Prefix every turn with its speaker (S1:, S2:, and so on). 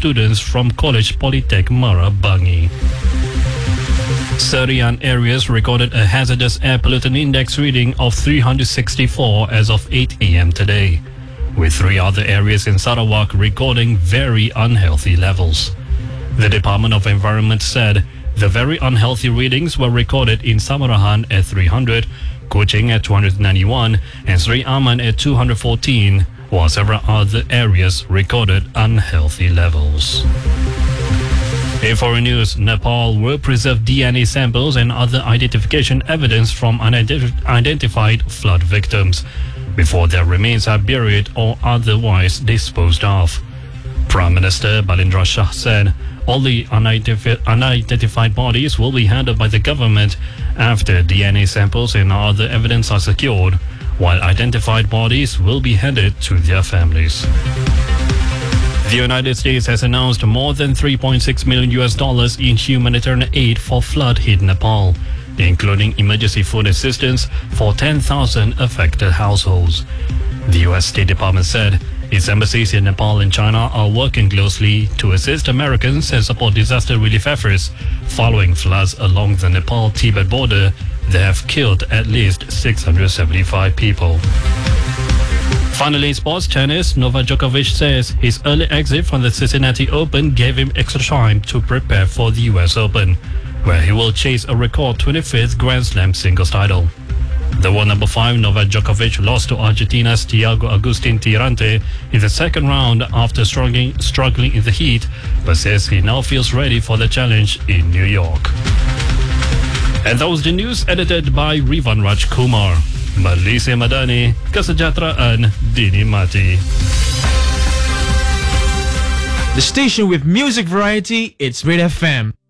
S1: students from College Polytech Marabangi. Serian areas recorded a hazardous air pollutant index reading of 364 as of 8 a.m. today, with 3 other areas in Sarawak recording very unhealthy levels. The Department of Environment said the very unhealthy readings were recorded in Samarahan at 300, Kuching at 291, and Sri Aman at 214, while several other areas recorded unhealthy levels. In foreign news, Nepal will preserve DNA samples and other identification evidence from unidentified flood victims before their remains are buried or otherwise disposed of. Prime Minister Balindra Shah said all the unidentified bodies will be handled by the government after DNA samples and other evidence are secured, while identified bodies will be handed to their families. The United States has announced more than $3.6 million in humanitarian aid for flood-hit Nepal, including emergency food assistance for 10,000 affected households. The U.S. State Department said its embassies in Nepal and China are working closely to assist Americans and support disaster relief efforts following floods along the Nepal-Tibet border that have killed at least 675 people. Finally, sports tennis, Novak Djokovic says his early exit from the Cincinnati Open gave him extra time to prepare for the US Open, where he will chase a record 25th Grand Slam singles title. The world number 5 Novak Djokovic lost to Argentina's Thiago Agustin Tirante in the second round after struggling in the heat, but says he now feels ready for the challenge in New York. And that was the news edited by Rivan Raj Kumar. Malaysia Madani, Kesejahteraan Dinikmati.
S2: The station with music variety, it's Red FM.